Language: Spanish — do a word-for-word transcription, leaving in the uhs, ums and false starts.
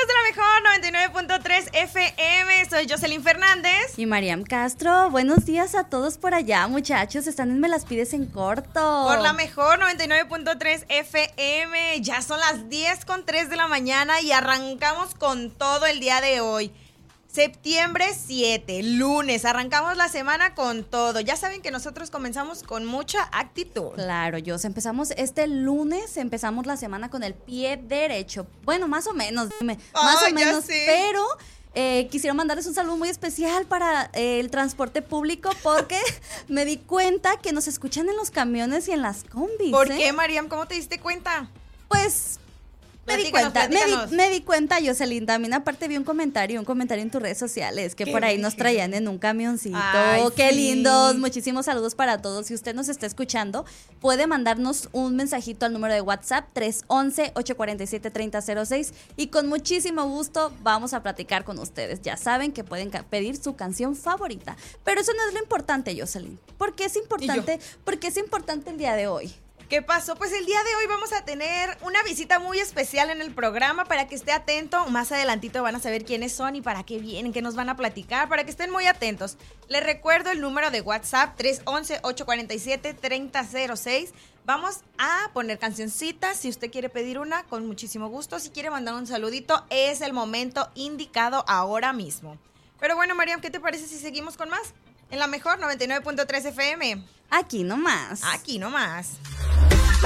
amigos de la mejor noventa y nueve punto tres F M, soy Jocelyn Fernández y Mariam Castro. Buenos días a todos por allá, muchachos, están en Me las pides en corto. Por la mejor noventa y nueve punto tres F M, ya son las diez con tres de la mañana y arrancamos con todo el día de hoy. Septiembre siete, lunes, arrancamos la semana con todo. Ya saben que nosotros comenzamos con mucha actitud. Claro, Jos, empezamos este lunes, empezamos la semana con el pie derecho. Bueno, más o menos, dime, oh, más o menos, sé. pero eh, quisiera mandarles un saludo muy especial para eh, el transporte público porque me di cuenta que nos escuchan en los camiones y en las combis. ¿Por ¿eh? qué, Mariam? ¿Cómo te diste cuenta? Pues... Me di cuenta, me di, me di cuenta, Jocelyn, también aparte vi un comentario, un comentario en tus redes sociales que por ahí dije? nos traían en un camioncito. Ay, qué sí. lindos, muchísimos saludos para todos. Si usted nos está escuchando, puede mandarnos un mensajito al número de WhatsApp tres once, ocho cuarenta y siete, treinta cero seis y con muchísimo gusto vamos a platicar con ustedes. Ya saben que pueden ca- pedir su canción favorita, pero eso no es lo importante, Jocelyn. ¿Por qué es importante? ¿Por qué es importante el día de hoy? ¿Qué pasó? Pues el día de hoy vamos a tener una visita muy especial en el programa para que esté atento. Más adelantito van a saber quiénes son y para qué vienen, qué nos van a platicar, para que estén muy atentos. Les recuerdo el número de WhatsApp tres once, ocho cuarenta y siete, treinta cero seis. Vamos a poner cancioncitas. Si usted quiere pedir una, con muchísimo gusto. Si quiere mandar un saludito, es el momento indicado ahora mismo. Pero bueno, Mariam, ¿qué te parece si seguimos con más? En la mejor noventa y nueve punto tres F M. Aquí nomás. Aquí nomás.